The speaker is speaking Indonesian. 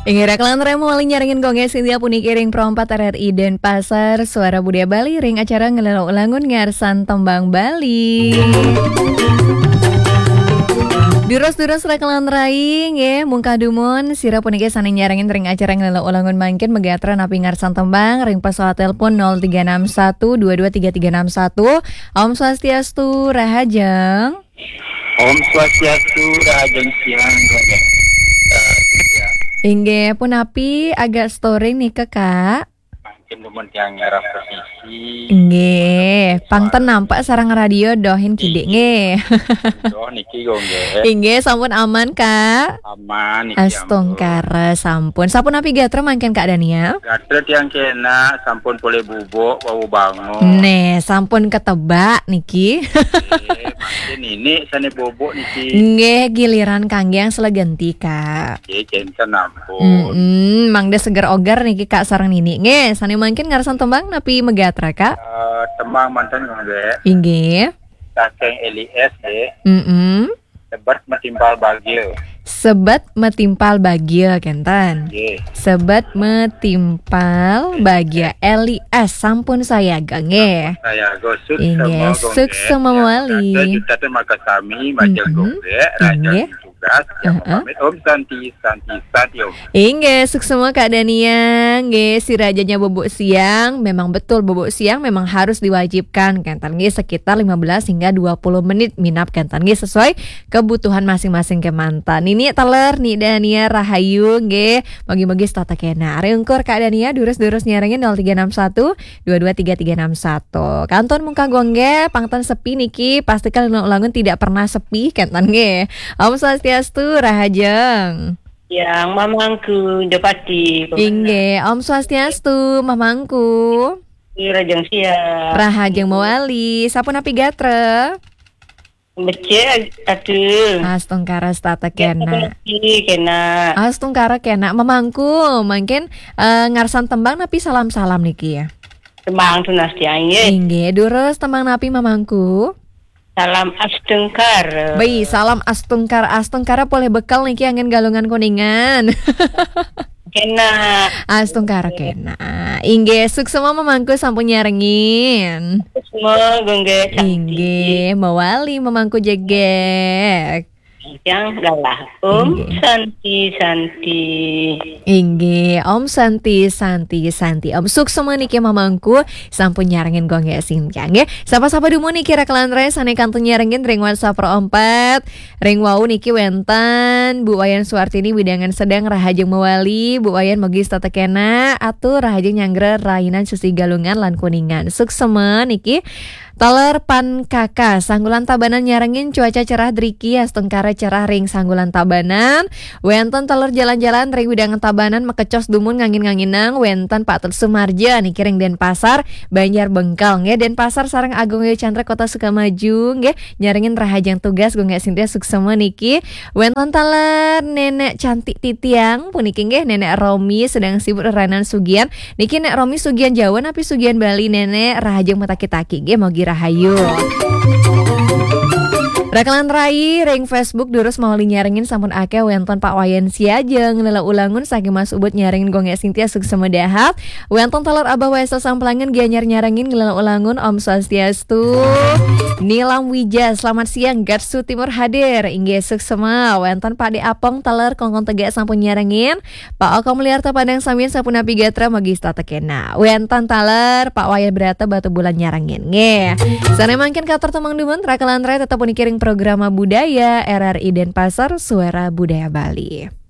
Ingira kalian remo maling nyaringin gonge Sintia puniki ring perompat RRI Denpasar Suara Budaya Bali ring acara ngelelo ulangun ngarsan tembang Bali. Duros-duros rekalan raing ya mungka dumon sira puniki saning nyaringin ring acara ngelelo ulangun mangkin megatra napi ngarsan tembang ring pesawat telepon 0361223361. Om Swastiastu Rahajeng. Om Swastiastu Rahajeng siang gonge. Inge pun api agak story nih Kak. Makin demen yang ngarah posisi. Inge, pangten nampak sarang radio dohin kidik nge. Doh niki gonge. Inge sampun aman Kak. Aman niki. Astongkara sampun. Sampun api gatra mangken Kak Dania. Gatra yang kena sampun boleh bubuk wau bangun. Nih, sampun ketebak niki. Makin ini sane bubuk niki. Nge giliran kangge yang selegenti Kak. Ye jengken ampun. Mangda seger ogar niki Kak sarang nini. Nge, sane mangken ngarasan tembang napi megatra Kak. Tembang mantan gonge. Inge. Kakeng Elias ye. Sebat metimpal bagil. Sebat metimpal bagia kentan. Ye. Sebat metimpal bagia Elias sampun saya gange. Saya gosuk Inge suksema wali. Juta terima kasih majel gonge. Raja tugas yang pamit Om Santi Om. Inge suksema Kak Dania. Nge si rajanya bobok siang. Memang betul bobok siang memang harus diwajibkan kentan nge sekitar 15 hingga 20 menit minap kentan nge sesuai kebutuhan masing-masing kemantan. Ini teler nih Dania Rahayu nge bagi-bagi stata kena. Reungkur Kak Dania durus-durus nyarengin 0361 223361. Kanton muka gongge pangton sepi niki pastikan ulangun tidak pernah sepi kentan nge. Om Swastiastu Rahajeng. Yang mamangku dapati. Inge Om Swastiastu mamangku. Rajeng siang. Rahajeng mawali. Sapun api gatra. Becek aduh. Astungkara stata kena. Kena. Astungkara kena mamangku. Mungkin ngarsan tembang napi salam-salam niki ya. Tembang tunas tiangnya. Inge durus tembang napi mamangku. Salam astungkar. Baik, salam astungkara boleh bekal niki angin galungan kuningan. Kena. Astungkara kena. Inge suksema mamangku sampun nyarengin. Semua gongge cantik. Inge mawali mamangku jegek. Yang galah Om Santi. Inge Om Santi. Om suksema niki mamangku sampun nyarengin gonge Sintia nge. Sapa-sapa dumo niki rekalan re sane kantun nyarengin ring WhatsApp pro 4. Ring wau niki wentan Bu Wayan Suartini widangan sedang Rahajeng mawali. Bu Wayan magis tata kena atur Rahajeng nyanggra rainan susi galungan lan kuningan. Suksema niki Taler pan kakak sanggulan tabanan nyarengin cuaca cerah driki astungkara cerah ring sanggulan tabanan. Wenten taler jalan-jalan ring widangan tabanan makecos dumun ngangin-nganginang. Wenten Pak Tut Sumarja niki ring Denpasar Banjar Bengkal nge Denpasar sareng Agung Chandra Kota Sukamaju nge nyarengin Rahajeng tugas gonge Sintia suksema niki. Wenten taler nenek cantik titiang puniki nge nenek Romi sedang sibuk rainan sugian niki nek Romi sugian Jawa napi sugian Bali nenek Rahajeng mataki-taki nge mau Rahayu. Rekalan rai ring Facebook durus mau nyarengin sampun ake wenten Pak Wayan siajeng lela ulangun sagi Mas Ubud nyarengin gonge Sintia suksema dahap. Wenten talar Abah Wesel samplangan gianyar nyarengin lela ulangun Om Swastiastu. Nilam Wija selamat siang Garsu Timur hadir. Inge suksema wenten Pak De Apong talar kongkong tegak sampun nyarengin. Pak Okom liar padang samin sampun api gatra magista tekena. Wenten talar Pak Wayan berata batu bulan nyarengin nge. Sana mangkin kator temang dumun rakalan rai tetap unikiring program budaya RRI Denpasar Suara Budaya Bali.